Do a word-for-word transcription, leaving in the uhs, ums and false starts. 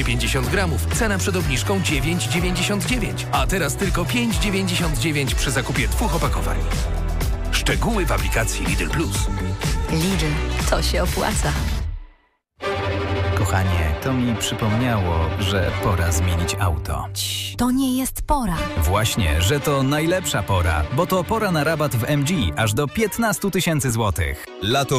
pięćdziesiąt gramów. Cena przed obniżką dziewięć dziewięćdziesiąt dziewięć. A teraz tylko pięć dziewięćdziesiąt dziewięć przy zakupie dwóch opakowań. Szczegóły w aplikacji Lidl Plus. Lidl, to się opłaca. Kochanie, to mi przypomniało, że pora zmienić auto. Cii, to nie jest pora. Właśnie, że to najlepsza pora, bo to pora na rabat w M G aż do piętnaście tysięcy złotych. Lato